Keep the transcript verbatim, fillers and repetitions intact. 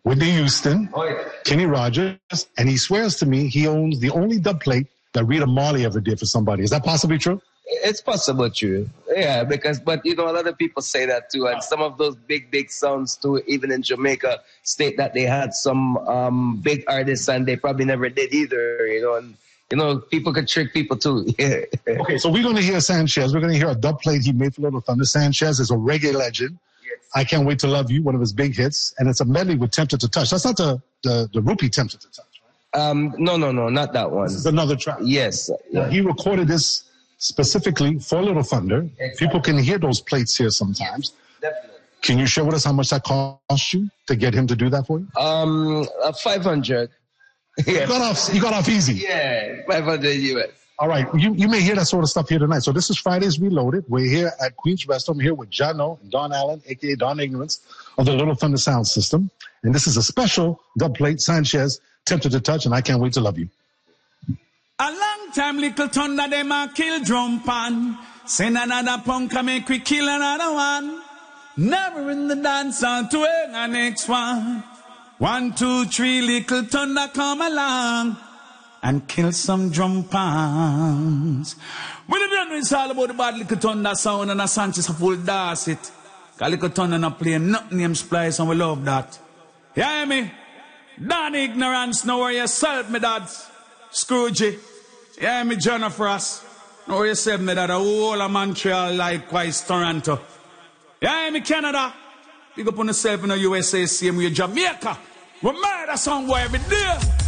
Whitney Houston, Oh, yeah. Kenny Rogers, and he swears to me he owns the only dub plate that Rita Marley ever did for somebody. Is that possibly true? It's possible true. Yeah, because, but you know, a lot of people say that too. And some of those big, big sounds too, even in Jamaica, state that they had some um, big artists and they probably never did either, you know, and, you know, people could trick people too. Yeah. Okay, so we're going to hear Sanchez. We're going to hear a dub plate he made for Little Thunder. Sanchez is a reggae legend. Yes. I Can't Wait to Love You, one of his big hits. And it's a medley with Tempted to Touch. That's not the, the, the Rupee Tempted to Touch, right? Um, no, no, no, not that one. This is another track. Yes. Yeah. He recorded this specifically for Little Thunder. Exactly. People can hear those plates here sometimes. Definitely. Can you share with us how much that cost you to get him to do that for you? Um, uh, five hundred. You got off, you got off easy. Yeah, five hundred U S. All right, you, you may hear that sort of stuff here tonight. So this is Fridays Reloaded. We're here at Queen's Rest. I'm here with Jano and Don Allen, a k a. Don Ignorance, of the Little Thunder Sound System. And this is a special dub plate, Sanchez, Tempted to Touch, and I Can't Wait to Love You. A long time Little Thunder, them a kill drum pan. Send another punk and make we kill another one. Never in the dance on to a next one. One, two, three, Little Thunder come along and kill some drum pans. When you don't know it's all about the bad Little Thunder sound and a Sanchez a full dance it. Cause Little Thunder not playing nothing name splice and we love that. You hear me? Don Ignorance, know where yourself, me dads. Scroogey. You hear me, Jennifer Ross? Know where yourself, me dad. A whole of Montreal, likewise Toronto. You hear me, Canada? Big up on yourself in the U S A, same way Jamaica. We murder some boy every day.